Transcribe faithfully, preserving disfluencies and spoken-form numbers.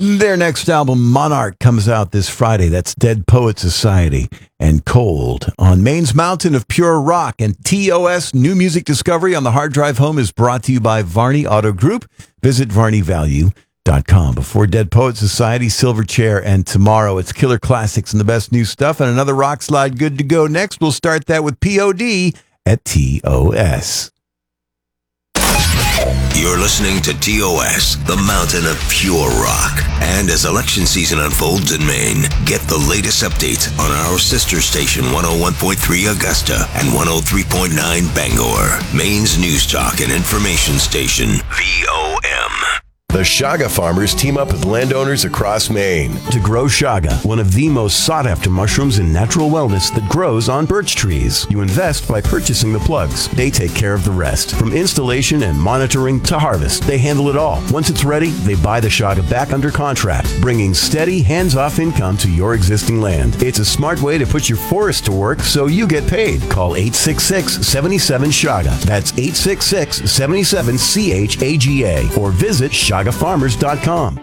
Their next album, Monarch, comes out this Friday. That's Dead Poet Society and Cold on Maine's Mountain of Pure Rock. And T O S New Music Discovery on the Hard Drive Home is brought to you by Varney Auto Group. Visit varney value dot com. Before Dead Poet Society, Silverchair, and tomorrow it's Killer Classics and the best new stuff and another rock slide good to go. Next, we'll start that with P O D at T O S. You're listening to T O S, the mountain of pure rock. And as election season unfolds in Maine, get the latest updates on our sister station one oh one point three Augusta and one oh three point nine Bangor, Maine's news talk and information station, V O M. The Shaga farmers team up with landowners across Maine to grow Shaga, one of the most sought-after mushrooms in natural wellness that grows on birch trees. You invest by purchasing the plugs. They take care of the rest. From installation and monitoring to harvest, they handle it all. Once it's ready, they buy the Shaga back under contract, bringing steady, hands-off income to your existing land. It's a smart way to put your forest to work so you get paid. Call eight six six, seven seven, Shaga. That's eight six six, seven seven, C H A G A. Or visit Shaga farmers dot com.